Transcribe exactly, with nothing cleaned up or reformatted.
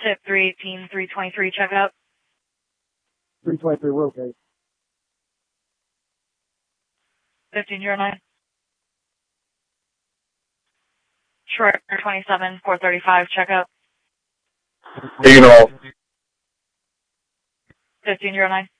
Tip three eighteen, three twenty-three, check out. three twenty-three, we're okay. fifteen oh nine. Short twenty-seven, four thirty-five, check out. Taking off. fifteen oh nine.